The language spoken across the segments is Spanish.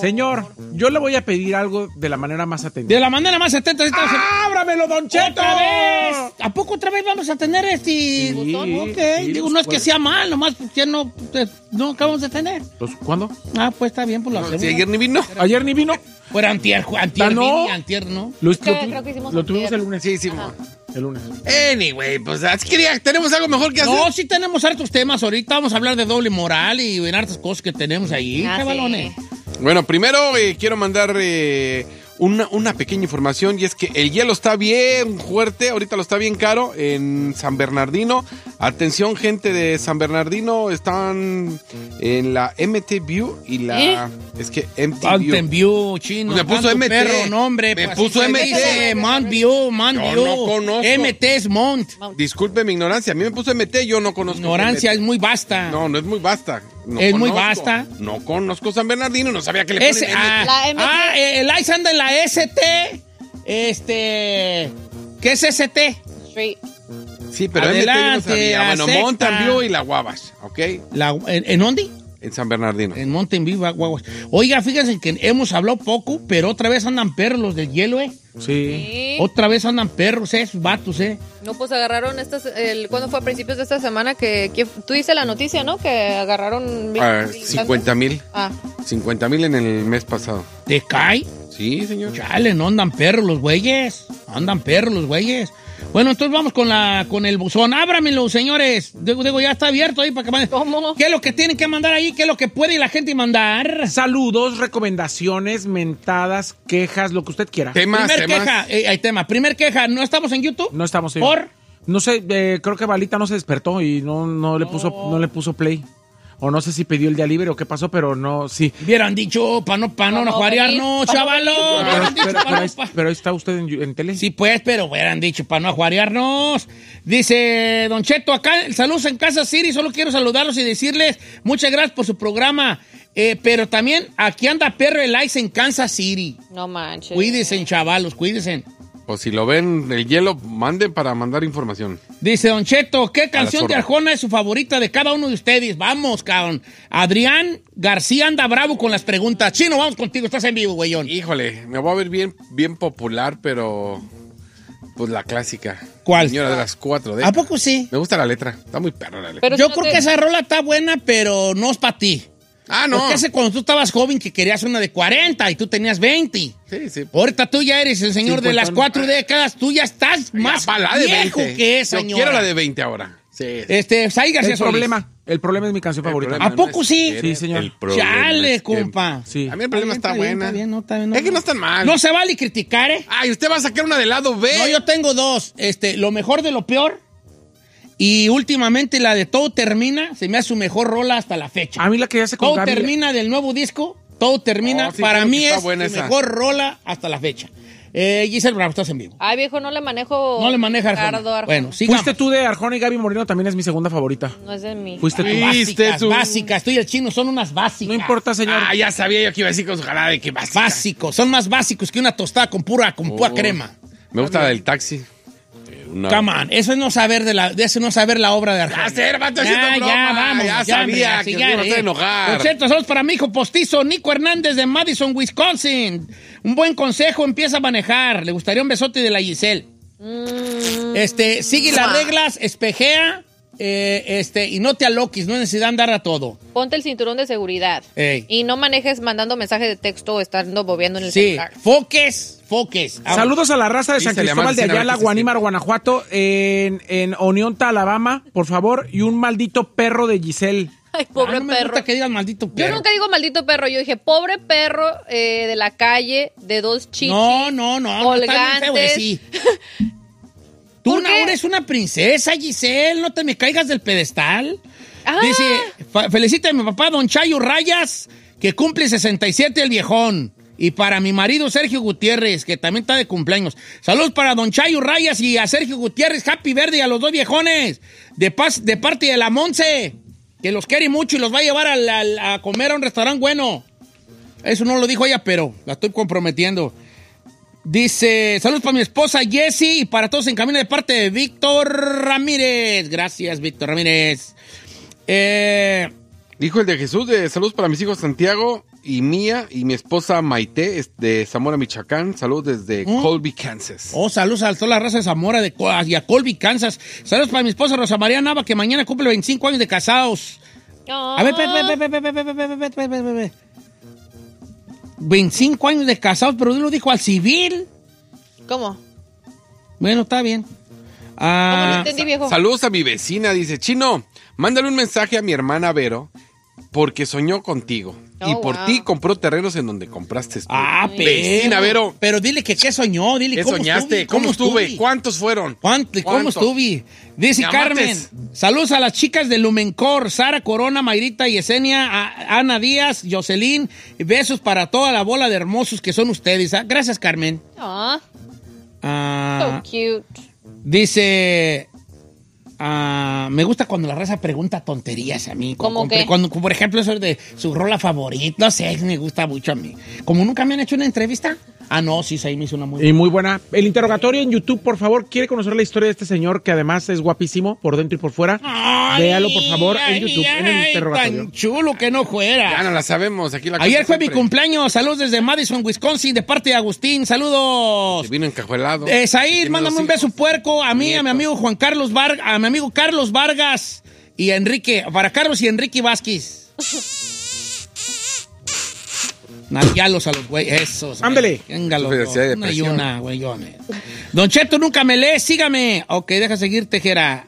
Señor, yo le voy a pedir algo de la manera más atenta. De la manera más atenta. ¡Ábramelo, Don Cheto! ¡Otra vez! ¿A poco otra vez vamos a tener Sí, Ok. sí, Digo, no es que sea mal, nomás que no acabamos de tener. Pues, ¿cuándo? Pues está bien, pues lo hacemos. Si ayer ni vino. ¿Ayer ni vino? Fuera antier, no. antier, ¿no? Creo que hicimos lo tuvimos antier. el lunes. Sí, sí. El lunes. Anyway, pues así quería, tenemos algo mejor que hacer. No, sí tenemos hartos temas ahorita. Vamos a hablar de doble moral y en hartas cosas que tenemos ahí, chavalones. Bueno, primero quiero mandar una pequeña información, y es que el hielo está bien fuerte, ahorita lo está bien caro en San Bernardino. Atención, gente de San Bernardino, están en la MT View y la... Es que MT View. Mountain View, chino. Me puso tanto MT. Perro, nombre. Me pues, puso así se MT. dice, Mount View, Mount Yo View. no conozco. MT es Mount. Disculpe mi ignorancia, a mí me puso MT, yo no conozco. Ignorancia MT. es muy vasta. No, no es muy vasta. No Es muy conozco. vasta. No conozco San Bernardino, no sabía que le ponen MT. La MT. El ICE anda en la ST. ¿Qué es ST? Street. Sí, pero Adelante, MT yo no sabía. Bueno, acepta. Mountain View y la Wabash, ¿ok? ¿En dónde? En San Bernardino. En Mountain View, guaguas. Oiga, fíjense que hemos hablado poco, pero otra vez andan perros los del hielo, Sí. Sí. Otra vez andan perros, esos vatos, No, pues agarraron ¿cuándo fue? A principios de esta semana que tú dices la noticia, ¿no? Que agarraron... 50,000. Ah. 50,000 en el mes pasado. ¿Te cae? Sí, señor. Chale, no andan perros los güeyes. Andan perros los güeyes. Bueno, entonces vamos con el buzón. Ábramelo, señores. Digo, ya está abierto ahí para que manden. ¿Cómo? ¿Qué es lo que tienen que mandar ahí? ¿Qué es lo que puede la gente mandar? Saludos, recomendaciones, mentadas, quejas, lo que usted quiera. Temas. Queja. Hay tema. Primer queja. ¿No estamos en YouTube? No estamos en... ¿Por? No sé, creo que Balita no se despertó y no le puso play. O no sé si pidió el día libre o qué pasó, pero no, sí. Hubieran dicho, para no juarearnos, chavalos. Pero ahí está usted en tele. Sí, pues, pero hubieran dicho para no ajuarearnos. Dice Don Cheto, acá, saludos en Kansas City, solo quiero saludarlos y decirles muchas gracias por su programa. Pero también aquí anda perro el ice en Kansas City. No manches. Cuídense, chavalos, cuídense. O si lo ven, el hielo, manden para mandar información. Dice Don Cheto, ¿qué canción de zorra. Arjona es su favorita de cada uno de ustedes? Vamos, cabrón. Adrián García anda bravo con las preguntas. Chino, vamos contigo, estás en vivo, güeyón. Híjole, me voy a ver bien popular, pero... Pues la clásica. ¿Cuál? Señora de las 4 ¿A poco sí? Me gusta la letra, está muy perra la letra. Pero Yo si no creo te- que esa rola está buena, pero no es para ti. No. Porque hace cuando tú estabas joven que querías una de 40 y tú tenías 20. Sí. Ahorita tú ya eres el señor de las 4 décadas, tú ya estás más Ya, la de viejo 20. que esa, Yo señor. quiero la de 20 ahora. Sí. Sai García Solís. El problema es mi canción favorita. ¿A poco sí? Sí, señor. Chale, compa. Sí. A mí el problema está buena. Está bien. Es que no están mal. No se vale criticar, ¿eh? Ay, usted va a sacar una del lado B. No, yo tengo dos. Lo mejor de lo peor. Y últimamente la de Todo Termina se me hace su mejor rola hasta la fecha. A mí la que ya se con Todo Gaby- Termina del nuevo disco. Todo Termina. Sí, para creo mí que está es su buena esa. mejor rola hasta la fecha. Giselle Bravo, estás en vivo. Ay, viejo, no le manejo... No le maneja Arjona. Arjona. Bueno, sigamos. Fuiste tú de Arjona y Gaby Moreno, también es mi segunda favorita. No es de mí. Fuiste tú. Básicas. Tú y el chino son unas básicas. No importa, señor. Ya sabía yo que iba a decir con su jalada de que básica. Básicos. Son más básicos que una tostada con pura crema. Me gusta la del taxi. Come on, eso es no saber eso no saber la obra de Arjona. Ya sé, vato, haciendo broma. Vamos. Ya sabía que ya, me iba a hacer enojar. Por cierto, saludos para mi hijo postizo, Nico Hernández de Madison, Wisconsin. Un buen consejo, empieza a manejar. Le gustaría un besote de la Giselle. Sigue las reglas, espejea, y no te aloques, no hay necesidad de andar a todo. Ponte el cinturón de seguridad. Ey. Y no manejes mandando mensajes de texto o estando bobeando en el Sí, celular. foques. Saludos a la raza de Sí, San se le Cristóbal llama de así, Ayala, a ver qué se Guanímar, Guanajuato, en Oneonta, Alabama, por favor, y un maldito perro de Giselle. Ay, pobre no me perro. gusta que digas maldito Yo perro. nunca digo maldito perro, yo dije pobre perro de la calle, de dos chichis. No, colgantes. está bien feo, sí. Tú ¿Por qué? ahora eres una princesa, Giselle, no te me caigas del pedestal. Ah. Dice, felicita a mi papá, don Chayo Rayas, que cumple 67 el viejón. Y para mi marido Sergio Gutiérrez, que también está de cumpleaños. Saludos para don Chayo Rayas y a Sergio Gutiérrez, Happy Verde, y a los dos viejones, de parte de la Monse, que los quiere mucho y los va a llevar a comer a un restaurante bueno. Eso no lo dijo ella, pero la estoy comprometiendo. Dice, saludos para mi esposa Jessie y para todos en camino de parte de Víctor Ramírez. Gracias, Víctor Ramírez. Dijo el de Jesús, de saludos para mis hijos Santiago y mía y mi esposa Maite de Zamora, Michoacán. Saludos desde Colby, Kansas. Oh, saludos a toda la raza de Zamora y a Colby, Kansas. Saludos para mi esposa Rosa María Nava, que mañana cumple 25 años de casados. Oh. A ver, 25 años de casados, pero él lo dijo al civil. ¿Cómo? Bueno, está bien. ¿Cómo no entendí, viejo? Saludos a mi vecina, dice, Chino, mándale un mensaje a mi hermana Vero, porque soñó contigo. Y por ti compró terrenos en donde compraste estudio. Vecina, Vero. Pero dile que qué soñó, dile ¿Qué cómo soñaste? estuve, ¿Cómo estuve? ¿Cuántos fueron? ¿Cómo estuve? Dice Carmen, saludos a las chicas de Lumencor, Sara Corona, Mayrita Yesenia, Ana Díaz, Jocelyn, besos para toda la bola de hermosos que son ustedes. Gracias, Carmen. So cute. Dice, me gusta cuando la raza pregunta tonterías a mí. ¿Cómo qué? Cuando, por ejemplo, eso de su rola favorita, no sé, me gusta mucho a mí. Como nunca me han hecho una entrevista. No, sí, ahí me hizo una muy buena. Y muy buena. El interrogatorio en YouTube, por favor, ¿quiere conocer la historia de este señor que además es guapísimo por dentro y por fuera? Véalo, por favor, en YouTube, en el interrogatorio. Tan chulo que no fuera. Ya no la sabemos. Aquí la Ayer fue mi cumpleaños. Saludos desde Madison, Wisconsin, de parte de Agustín. Saludos. Se vino encajuelado. Said, mándame un beso puerco a mí, a mi amigo Juan Carlos Vargas, a mi amigo Carlos Vargas y a Enrique, para Carlos y Enrique Vázquez. Nalguialos a los güeyes, esos. Ándele. Venga, los dos. Una y una, güeyones. Don Cheto, nunca me lee, sígame. Ok, deja seguirte, Gerard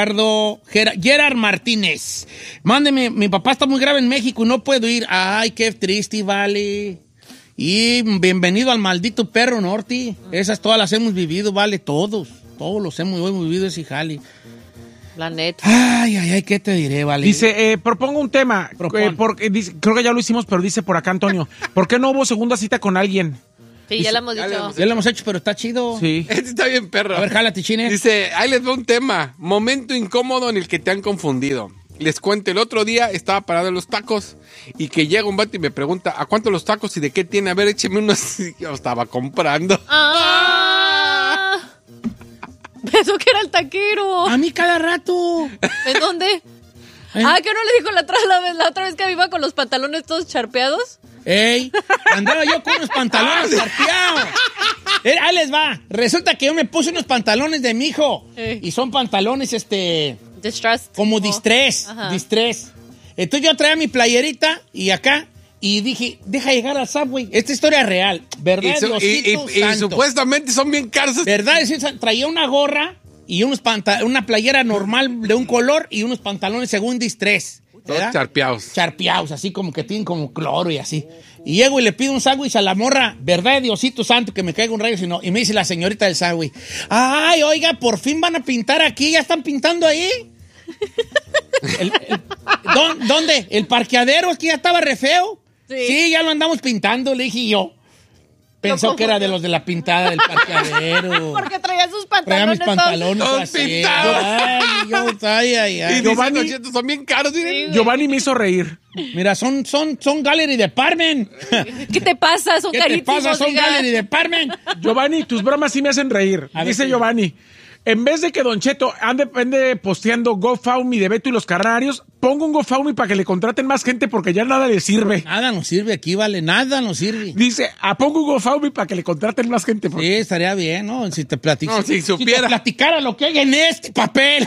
Martínez. Mándeme, mi papá está muy grave en México y no puedo ir. Ay, qué triste, vale. Y bienvenido al maldito perro norte. Esas todas las hemos vivido, vale, todos los hemos vivido ese jale. La neta. Ay, ¿qué te diré, vale? Dice, propongo un tema. Porque dice, creo que ya lo hicimos, pero dice por acá Antonio, ¿por qué no hubo segunda cita con alguien? Sí, ya lo hemos dicho. Ya lo hemos hecho, pero está chido. Sí. Este está bien, perro. A ver, jálate, Chine. Dice, ahí les va un tema. Momento incómodo en el que te han confundido. Les cuento, el otro día estaba parado en los tacos y que llega un vato y me pregunta, ¿a cuánto los tacos y de qué tiene? A ver, écheme unos. Yo estaba comprando. Eso que era el taquero. A mí cada rato. ¿En dónde? Que no le dijo la otra vez que iba con los pantalones todos charpeados. ¡Ey! Andaba yo con unos pantalones charpeados. Ahí les va. Resulta que yo me puse unos pantalones de mi hijo. Y son pantalones, Distressed. como distress. Entonces yo traía mi playerita y acá. Y dije, deja llegar al Subway. Esta historia es real, ¿verdad? Y supuestamente son bien caros. ¿Verdad? Traía una gorra y una playera normal de un color y unos pantalones según distress. Todos charpeados. Charpeados, así como que tienen como cloro y así. Y llego y le pido un sándwich a la morra, ¿verdad, Diosito Santo, que me caiga un rayo? Sino, y me dice la señorita del sándwich, ay, oiga, por fin van a pintar aquí, ¿ya están pintando ahí? ¿Dónde? ¿El parqueadero? ¿Aquí ya estaba re feo? Sí, ya lo andamos pintando, le dije yo. Pensó que era de los de la pintada del parqueadero. Porque traía sus pantalones. Traía mis pantalones todos pintados. Ay. Giovanni, son bien caros. Sí, Giovanni me hizo reír. Mira, son Gallery Department. ¿Qué te pasa? Son carísimos. ¿Qué te pasa? Son Gallery Department. Giovanni, tus bromas sí me hacen reír. Dice Giovanni, en vez de que Don Cheto ande posteando GoFundMe de Beto y los Canarios, pongo un GoFundMe para que le contraten más gente porque ya nada le sirve. Nada nos sirve aquí, vale, nada nos sirve. Dice, pongo un GoFundMe para que le contraten más gente. Sí, estaría bien, ¿no? Si te platicara. No, si supiera. Si te platicara lo que hay en este papel.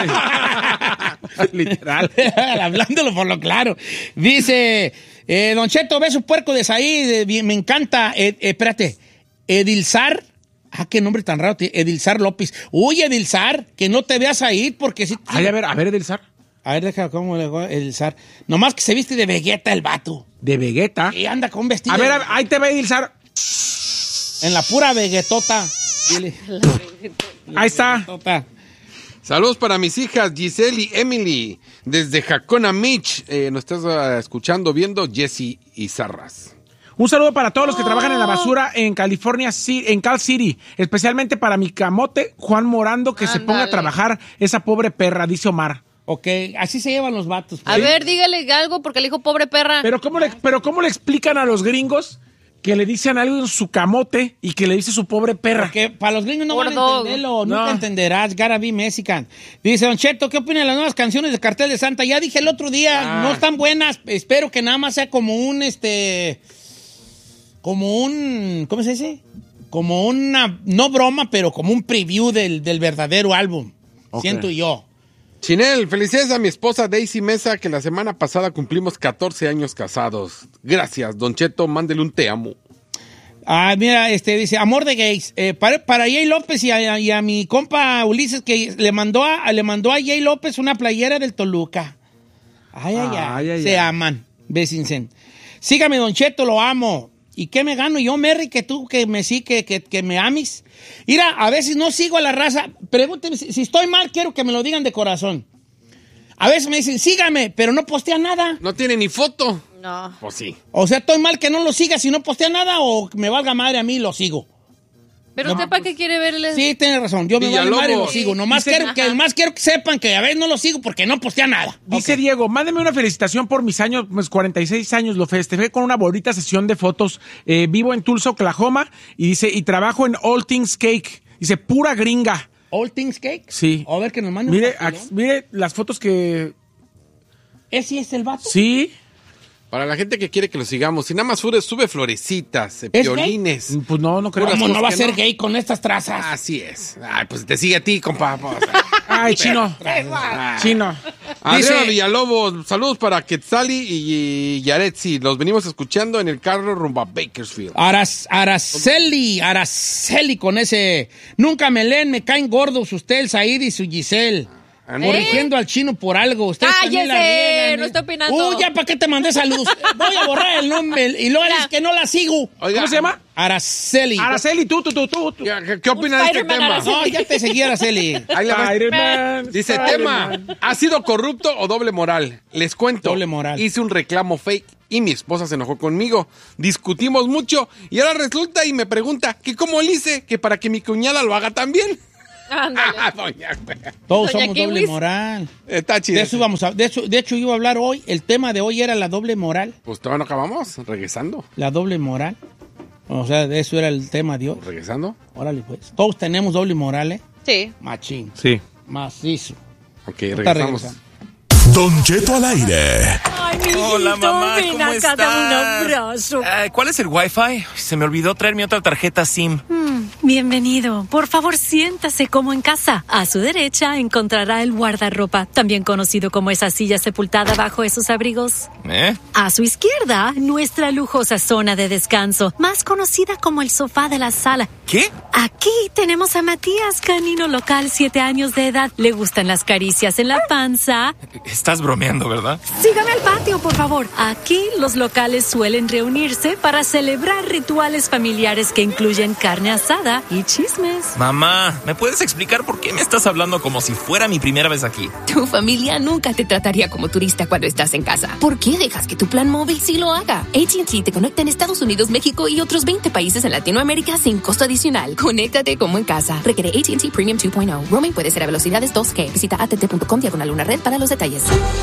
Literal. Hablándolo por lo claro. Dice, Don Cheto, beso puerco de Said, me encanta. Espérate, Edilzar. Qué nombre tan raro, Edilzar López. Uy, Edilzar, que no te veas ahí porque sí. Ay, a ver, Edilzar. A ver, deja cómo le va Edilzar. Nomás que se viste de Vegeta el vato. ¿De Vegeta? Y anda con vestido. A ver, ahí te ve Edilzar. En la pura Vegetota. Dile. Ahí está. Vegetota. Saludos para mis hijas Giselle y Emily desde Jacona Beach. Nos estás escuchando, viendo Jesse y Sarras. Un saludo para todos los que trabajan en la basura en California, en Cal City, especialmente para mi camote Juan Morando, que se ponga a trabajar esa pobre perra, dice Omar. Ok, así se llevan los vatos. A ver, dígale algo porque le dijo pobre perra. Pero ¿cómo le explican a los gringos que le dicen algo en su camote y que le dice su pobre perra. Porque para los gringos no van a Gordo. entenderlo, nunca No. entenderás, gotta be Mexican. Dice, Don Cheto, ¿qué opina de las nuevas canciones de Cartel de Santa? Ya dije el otro día, no están buenas, espero que nada más sea como un, ¿cómo se dice? Como una, no broma, pero como un preview del verdadero álbum, siento yo. Chinel, felicidades a mi esposa Daisy Mesa, que la semana pasada cumplimos 14 años casados. Gracias, Don Cheto, mándele un te amo. Ah, mira, dice, amor de gays. Para Jay López y a mi compa Ulises, que le mandó a Jay López una playera del Toluca. Ay. Se aman, bésinse. Sígame, Don Cheto, lo amo. ¿Y qué me gano yo, Merry, que tú que me amis? Mira, a veces no sigo a la raza. Pregúnteme, si estoy mal, quiero que me lo digan de corazón. A veces me dicen, sígame, pero no postea nada. No tiene ni foto. No. Pues sí. O sea, estoy mal que no lo siga si no postea nada o me valga madre a mí lo sigo. Pero usted para qué quiere verle. Sí, tiene razón. Yo me vale Villalobos. madre y lo sigo. Nomás quiero que sepan que a veces no lo sigo porque no postea nada. Dice Diego, mándeme una felicitación por mis años, pues 46 años, lo festejé con una bonita sesión de fotos. Vivo en Tulsa, Oklahoma, y dice, y trabajo en All Things Cake. Dice, pura gringa. All Things Cake. Sí. A ver que nos mande Mire, un pastelón. mire las fotos que... ¿Ese es el vato? Sí. Para la gente que quiere que lo sigamos, si nada más sube florecitas, violines. Pues no creo. ¿Cómo no va a que ser no? gay con estas trazas? Así es. Ay, pues te sigue a ti, compa. Ay, chino. Chino. Adriana Dice- Villalobos, saludos para Quetzali y Yaretsi. Los venimos escuchando en el carro rumbo a Bakersfield. Araceli con ese. Nunca me leen, me caen gordos usted, el Said y su Giselle. Corrigiendo al chino por algo. Ustedes también la ¡Cállese! riegan, No está opinando. Ya, ¿para qué te mandé saludos? Voy a borrar el nombre y luego dices que no la sigo. Oiga, ¿Cómo se llama? Araceli. Araceli, tú. ¿Qué opinas de este Spider-Man tema? Araceli. No, ya te seguí, Araceli. Ahí le va. Spider-Man. Dice, Spider-Man. tema, ¿ha sido corrupto o doble moral? Les cuento. Doble moral. Hice un reclamo fake y mi esposa se enojó conmigo. Discutimos mucho y ahora resulta y me pregunta que cómo le hice que para que mi cuñada lo haga también. Ándale. Doña, Todos Doña somos Kiwis. doble moral. está chido. De hecho, iba a hablar hoy. El tema de hoy era la doble moral. Pues todavía no acabamos. Regresando. La doble moral. O sea, de eso era el tema de hoy. Regresando. Órale, pues. Todos tenemos doble moral, ¿eh? Sí. Machín. Sí. Macizo. Ok, Ahorita regresamos. regresamos. Don Cheto al aire. Ay, mijito, Hola, mamá, ven ¿cómo acá, estás? dame un abrazo. ¿Cuál es el Wi-Fi? Se me olvidó traer mi otra tarjeta SIM. Bienvenido. Por favor, siéntase como en casa. A su derecha encontrará el guardarropa, también conocido como esa silla sepultada bajo esos abrigos. ¿Eh? A su izquierda, nuestra lujosa zona de descanso, más conocida como el sofá de la sala. ¿Qué? Aquí tenemos a Matías, canino local, 7 años de edad. Le gustan las caricias en la panza. Estás bromeando, ¿verdad? Sígame al patio, por favor. Aquí los locales suelen reunirse para celebrar rituales familiares que incluyen carne asada y chismes. Mamá, ¿me puedes explicar por qué me estás hablando como si fuera mi primera vez aquí? Tu familia nunca te trataría como turista cuando estás en casa. ¿Por qué dejas que tu plan móvil sí lo haga? AT&T te conecta en Estados Unidos, México y otros 20 países en Latinoamérica sin costo adicional. Conéctate como en casa. Requiere AT&T Premium 2.0. Roaming puede ser a velocidades 2G. Visita att.com/una red para los detalles.